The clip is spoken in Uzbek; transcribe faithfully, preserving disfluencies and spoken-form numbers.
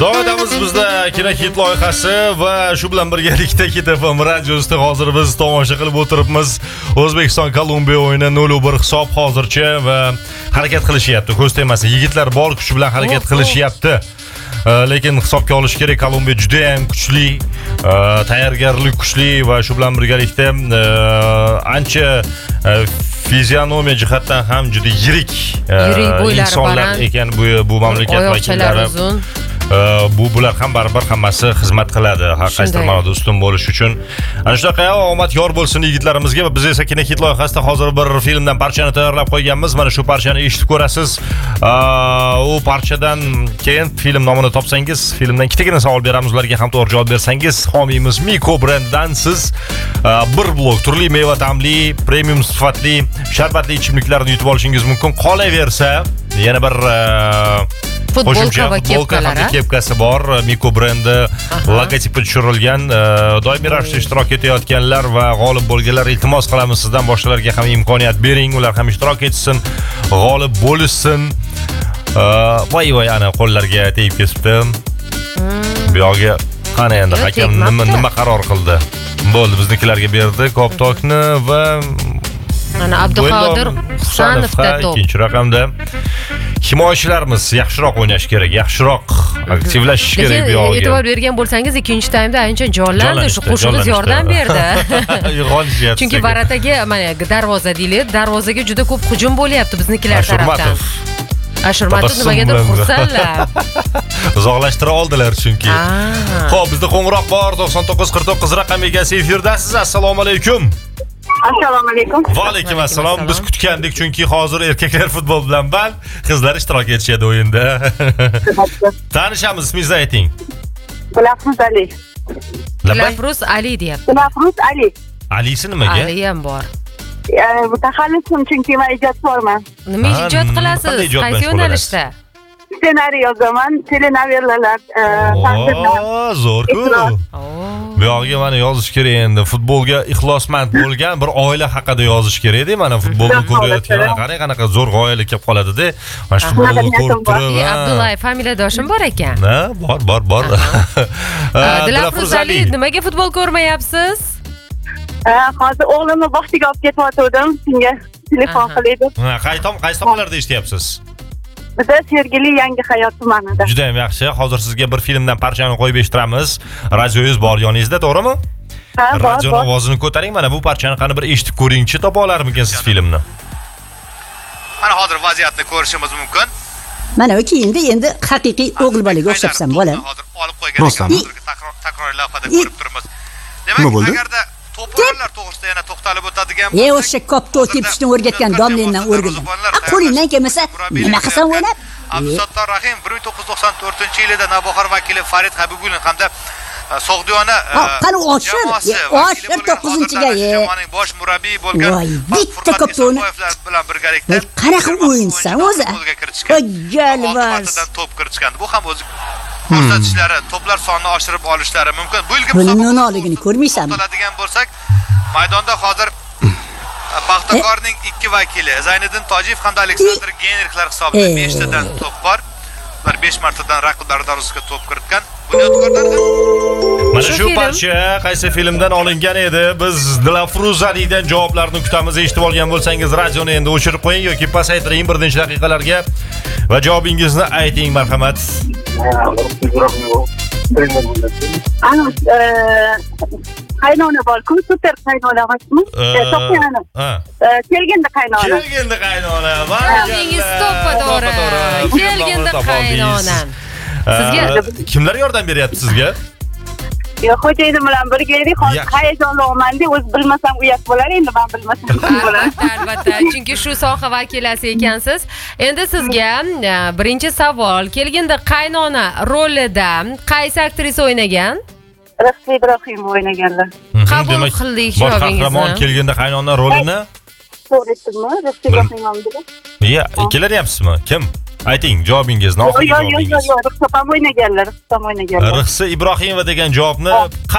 Davom etamiz bizda Kinokit loyihasi va shu bilan birgalikda Kit F M radiosida hozir biz tomosha qilib o'tiribmiz. O'zbekiston Kolumbiya o'yini nol bir hisob hozircha va harakat qilishyapti. Ko'z tegmasin, yigitlar bor kuch bilan harakat qilishyapti. Lekin hisobga olish kerak, Kolumbiya juda ham kuchli, tayyorgarlik kuchli va shu bilan birgalikda ancha fizionomiya jihatdan ham juda yirik insonlar ekan bu bu mamlakat vakillari. Bu bular ham baribir hammasi xizmat qiladi, har qaysi ma'noda ustun bo'lish uchun. Ana shunaqa omad yor bo'lsin yigitlarimizga va biz esa Kinokit loyihasida hozir bir filmdan parchani tayyorlab qo'yganmiz. Mana shu parchani eshitib ko'rasiz. U parchadan keyin film nomini topsangiz, filmdan ikkitagina savol beramiz, ularga ham to'g'ri javob bersangiz, homiyimiz Miko brandidan siz bir blok turli meva ta'mli, premium sifatli, sharbatli ichimliklarni yutib olishingiz mumkin. Qolaversa, yana bir futbolka va kepkalari kepkasi bor. Miko brendi logotipi tushirilgan. Doimiy ravishda ishtirok etayotganlar va g'olib bo'lganlar, iltimos qilamiz sizdan boshqalarga ham imkoniyat bering, ular ham ishtirok etsin, g'olib bo'lishsin. Voy voy, ana qo'llarga tegib ketibdi. Bu yo'g'i qani endi hakam nima nima qaror qildi? Bo'ldi, biznikilarga berdi koptokni va ana Abduqodir Husanovda to'p. Ikkinchi raqamda himoyachilarimiz yaxshiroq o'ynash kerak, yaxshiroq aktivlashish kerak bu yo'g'iga. E'tibor bergan bo'lsangiz, ikkinchi taymda ancha jonlandi, shu qo'shig'imiz yordam berdi. Chunki Barataga mana darvoza deylik, darvozaga juda ko'p hujum bo'lyapti biznikilar tarafdan. Ashurmatov nimagadir xursandlar. Uzoqlashtira oldilar chunki. Xo'p, bizda qo'ng'iroq bor, to'qson to'qqiz qirq to'qqiz raqam egasi efirdasiz. Assalomu alaykum. Assalomu alaykum. Va alaykum assalom. Biz kutgandik chunki hozir erkaklar futbol bilan band, qizlar ishtirok etishadi o'yinda. Tanishamiz, ismingizni ayting. Dilafruz Ali. Dilafruz Ali deyapti. Dilafruz Ali. Alisi nimaga? Ali ham bor. Mutaxassisim, chunki men ijodkorman. Nima ijod qilasiz? Qaysi yo'nalishda? Ssenariy yozaman, telenovelalar, tasvirlar. Zo'r-ku. Bu yo'g'iga mana yozish kerak endi. Futbolga ixlosmand bo'lgan bir oila haqida yozish kerak-da. Mana futbolni ko'rayotganlar qarang, qanaqa zo'r g'oyalar kelib qoladi-da. Mana shu futbolni ko'rib turib. Abdullayev familiyadoshim bor ekan. Ha, bor, bor, bor. Dilafruz Ali, nimaga futbol ko'rmayapsiz? Hozir o'g'limni bog'chaga olib ketayotgandim, shunga telefon qildim. Ha, qaytom, qaysi tomonlarda eshityapsiz? Bizda Sergeli yangi hayot tumanida. Juda ham yaxshi. Hozir sizga bir filmdan parchani qo'yib eshittiramiz. Radioyingiz bor yoningizda, to'g'rimi? Ha, bor. Radio ovozini ko'taring, mana bu parchani qani bir eshitib ko'ringchi, topa olarmikansiz filmni? Mana hozir vaziyatni ko'rishimiz mumkin. Mana bu kiyimda endi haqiqiy o'g'il bolaga o'xshabsan, bola. Hozir olib qo'ygan ekan, takroriy lavhada ko'rib turibmiz. Demak, agarda to'plarlar to'g'risida yana to'xtalib o'tadigan bo'lsak, e o'sha kopto tepishni o'rgatgan domlendan o'rgandim. Qo'lingdan kelmasa, nima qilsan o'ynab? Abdusattor Rahim bir ming to'qqiz yuz to'qson to'rtinchi yilda Navbahor vakili Farid Habibulin hamda Sog'diyona qani oshir, oshir to'qqizinchiga ye. Jamoaning bosh murabbiyi bo'lgan bitta koptoni bilan birgalikda qanaqa o'yinsan o'zi? Jalvas. To'p kiritishgan. Bu ham o'zi ko'rsatishlari, to'plar sonini oshirib olishlari mumkin. Bu yilgi musobaqaligini ko'rmaysanmi? Oladigan bo'lsak, maydonda hozir Paxtakorning ikki vakili Zayniddin Tojiyev hamda Aleksandr Genrixlar hisobida besh tadan to'p bor. Ular besh martadan raqiblari darvozasiga to'p kiritgan. Bunyodkorlardan mana shu parcha qaysi filmdan olingan edi? Biz Dilafruz Alidan javoblarni kutamiz. Eshitib olgan bo'lsangiz, radioni endi o'chirib qo'ying yoki pasaytiring bir necha daqiqalarga va javobingizni ayting, marhamat. Ana, qaynona bor-ku, super qaynona emasmi? So'qiyani. Kelgindi qaynona. Kelgindi qaynona. Javomingiz to'ppa-to'g'ri. Kelgindi qaynona. Sizga kimlar yordam beryapti sizga? Yo'q, xo'jayinim bilan birga edik. Hozir hayajonlanmanda, o'z bilmasam uyat bo'lar, endi men bilmasam bo'lar. Albatta, chunki shu soha vakilasi ekansiz. Endi sizga birinchi savol. Kelgindi qaynona rolida qaysi aktrisa o'ynagan? Rixsi Ibrohim o'ynaganlar. Qabul qildik javobingizni. Qahramon kelgindi qaynona rolini? To'g'ri aytdimmi? Rixsi Ibrohim o'ynadi. Ya, kelaryapsizmi? Kim? Ayting javobingizni, oxirgi javobingiz. Yo'q, yo'q, yo'q, Rixsi ham o'ynaganlar, Rixsi ham o'ynaganlar. Rixsi Ibrohimova degan javobni